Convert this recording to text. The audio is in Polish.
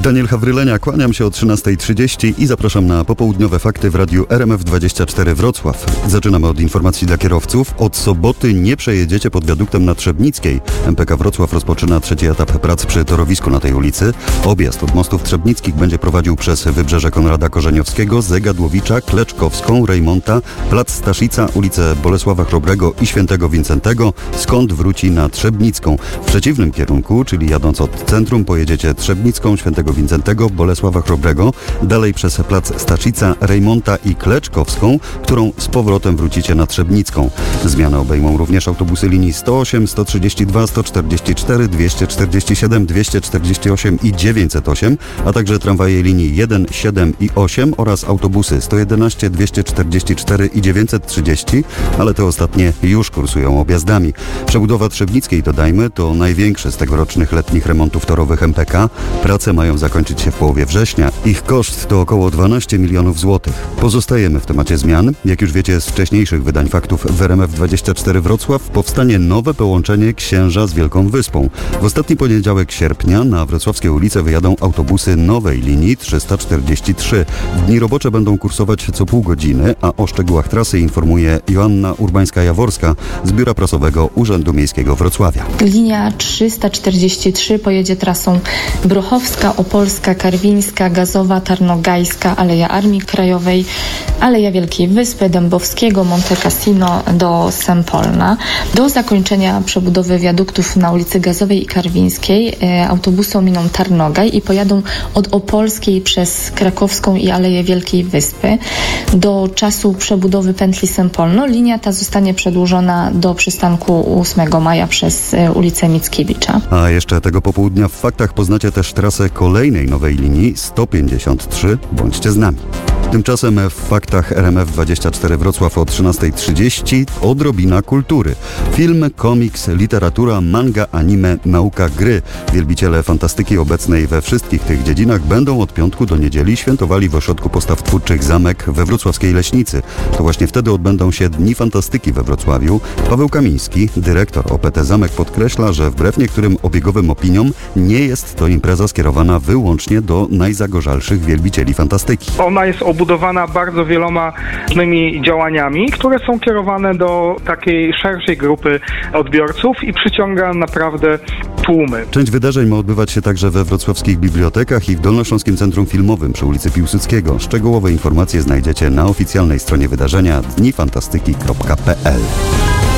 Daniel Hawrylenia, kłaniam się o 13:30 i zapraszam na popołudniowe fakty w radiu RMF24 Wrocław. Zaczynamy od informacji dla kierowców. Od soboty nie przejedziecie pod wiaduktem na Trzebnickiej. MPK Wrocław rozpoczyna trzeci etap prac przy torowisku na tej ulicy. Objazd od mostów trzebnickich będzie prowadził przez Wybrzeże Konrada Korzeniowskiego, Zegadłowicza, Kleczkowską, Rejmonta, Plac Staszica, ulicę Bolesława Chrobrego i Świętego Wincentego, skąd wróci na Trzebnicką. W przeciwnym kierunku, czyli jadąc od centrum, pojedziecie Trzebnicką, Świętego Wincentego, Bolesława Chrobrego, dalej przez Plac Staszica, Rejmonta i Kleczkowską, którą z powrotem wrócicie na Trzebnicką. Zmiany obejmą również autobusy linii 108, 132, 144, 247, 248 i 908, a także tramwaje linii 1, 7 i 8 oraz autobusy 111, 244 i 930, ale te ostatnie już kursują objazdami. Przebudowa Trzebnickiej, dodajmy, to największy z tegorocznych letnich remontów torowych MPK. Prace mają zakończyć się w połowie września. Ich koszt to około 12 milionów złotych. Pozostajemy w temacie zmian. Jak już wiecie z wcześniejszych wydań faktów w RMF24 Wrocław, powstanie nowe połączenie Księża z Wielką Wyspą. W ostatni poniedziałek sierpnia na wrocławskie ulice wyjadą autobusy nowej linii 343. W dni robocze będą kursować co pół godziny, a o szczegółach trasy informuje Joanna Urbańska-Jaworska z Biura Prasowego Urzędu Miejskiego Wrocławia. Linia 343 pojedzie trasą Brochowska, Opolska, Karwińska, Gazowa, Tarnogajska, Aleja Armii Krajowej, Aleja Wielkiej Wyspy, Dębowskiego, Monte Cassino do Sempolna. Do zakończenia przebudowy wiaduktów na ulicy Gazowej i Karwińskiej autobusy ominą Tarnogaj i pojadą od Opolskiej przez Krakowską i Aleję Wielkiej Wyspy. Do czasu przebudowy pętli Sempolno linia ta zostanie przedłużona do przystanku 8 maja przez ulicę Mickiewicza. A jeszcze tego popołudnia w faktach poznacie też trasę kolejnej nowej linii 153. Bądźcie z nami. Tymczasem w faktach RMF24 Wrocław o 13:30 odrobina kultury. Film, komiks, literatura, manga, anime, nauka, gry. Wielbiciele fantastyki obecnej we wszystkich tych dziedzinach będą od piątku do niedzieli świętowali w Ośrodku Postaw Twórczych Zamek we wrocławskiej Leśnicy. To właśnie wtedy odbędą się Dni Fantastyki we Wrocławiu. Paweł Kamiński, dyrektor OPT Zamek, podkreśla, że wbrew niektórym obiegowym opiniom nie jest to impreza skierowana wyłącznie do najzagorzalszych wielbicieli fantastyki. Ona jest obudowana bardzo wieloma różnymi działaniami, które są kierowane do takiej szerszej grupy odbiorców i przyciąga naprawdę tłumy. Część wydarzeń ma odbywać się także we wrocławskich bibliotekach i w Dolnośląskim Centrum Filmowym przy ulicy Piłsudskiego. Szczegółowe informacje znajdziecie na oficjalnej stronie wydarzenia dnifantastyki.pl.